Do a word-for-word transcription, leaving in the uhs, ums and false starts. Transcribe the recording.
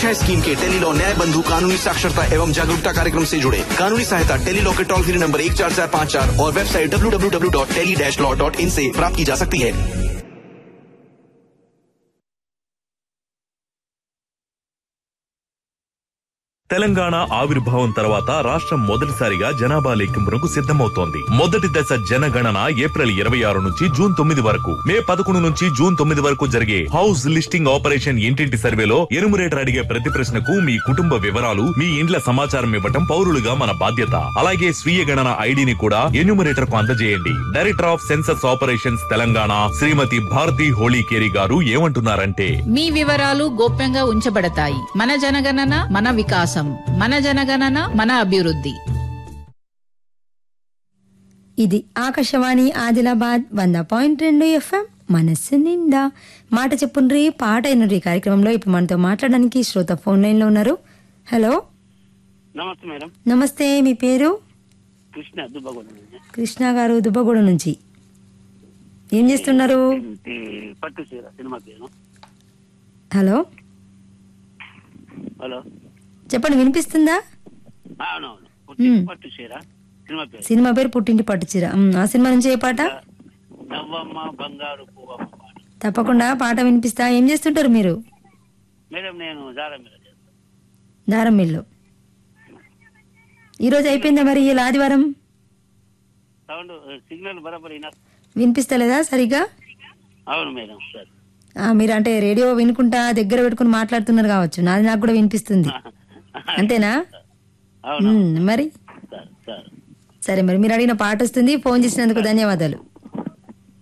पेश है स्कीम के टेली लॉ न्याय बंधु कानूनी साक्षरता एवं जागरूकता कार्यक्रम से जुड़े। कानूनी सहायता टेली लॉ के टोल फ्री नंबर एक चार चार पाँच चार और website W W W dot tele dash law dot in से प्राप्त की जा सकती है। తెలంగాణ ఆవిర్భావం తర్వాత రాష్ట్రం మొదటిసారిగా జనాభా లెక్కింపునకు సిద్ధమవుతోంది. మొదటి దశ జనగణన ఏప్రిల్ ఇరవై ఆరు నుంచి జూన్ తొమ్మిది వరకు, మే పదకొండు నుంచి జూన్ తొమ్మిది వరకు జరిగే హౌస్ లిస్టింగ్ ఆపరేషన్ ఇంటింటి సర్వేలో ఎనుమరేటర్ అడిగే ప్రతి ప్రశ్నకు మీ కుటుంబ వివరాలు, మీ ఇండ్ల సమాచారం ఇవ్వటం పౌరులుగా మన బాధ్యత. అలాగే స్వీయ గణన ఐడిని కూడా ఎన్యూమరేటర్ కు అందజేయండి. Director of census operations Telangana శ్రీమతి భారతి హోళీకేరి గారు ఏమంటున్నారంటే, మీ వివరాలు గోప్యంగా ఉంచబడతాయి. మన జనగణన మన వికాసం, మన జనగణన మన అభివృద్ధి. ఇది ఆకాశవాణి ఆదిలాబాద్ వంద పాయింట్ రెండు ఎఫ్ఎం మనస్సు నిండా. మాట చెప్పుండ్రి పాట అయినరి కార్యక్రమంలో ఇప్పుడు మనతో మాట్లాడడానికి శ్రోత ఫోన్ లైన్ లో ఉన్నారు. హలో, నమస్తే మేడం. నమస్తే, మీ పేరు? కృష్ణ, దుబ్బగూడ నుంచి. కృష్ణ గారు దుబ్బగూడ నుంచి. ఏం చేస్తున్నారు? పట్టు చీర సినిమా పేరు. హలో హలో, చెప్పండి, వినిపిస్తుందా? అవునవును, పట్టు చీర సినిమా పేరు. సినిమా పేరు పుట్టింటి పట్టు చీర. ఆ సినిమా నుంచి ఏ పాట? నవ్వమ్మ బంగారు పువ్వమ్మ పాట. తప్పకుండా పాట వినిపిస్తా. ఏం చేస్తుంటారు మీరు? మేడం నేను దారం మీద చేస్తాను. దారం మిల్లు. ఈరోజు అయిపోయిందా మరి ఈ ఆదివారం? సౌండ్ సిగ్నల్ బరాబర్ వినిపిస్తలేదా సరిగా? అవును మేడం. సరే, మీరు అంటే రేడియో వినుకుంటా దగ్గర పెట్టుకుని మాట్లాడుతున్నారు కావచ్చు. నాది నాకు కూడా వినిపిస్తుంది. అంతేనా? మరి సరే, మరి మీరు అడిగిన పాట వస్తుంది. ఫోన్ చేసినందుకు ధన్యవాదాలు.